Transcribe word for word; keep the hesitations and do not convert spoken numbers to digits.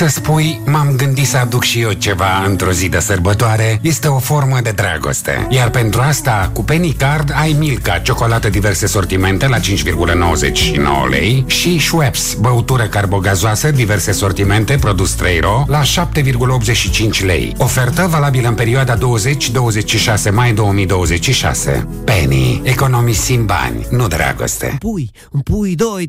Să spui, m-am gândit să aduc și eu ceva într-o zi de sărbătoare, este o formă de dragoste. Iar pentru asta, cu Penny Card ai Milka, ciocolată diverse sortimente la cinci virgulă nouăzeci și nouă lei și Schweppes, băutură carbogazoasă, diverse sortimente, produs trei ro la șapte virgulă optzeci și cinci lei. Ofertă valabilă în perioada douăzeci douăzeci și șase mai două mii douăzeci și șase. Penny, economisim bani, nu dragoste. Pui, un pui, doi,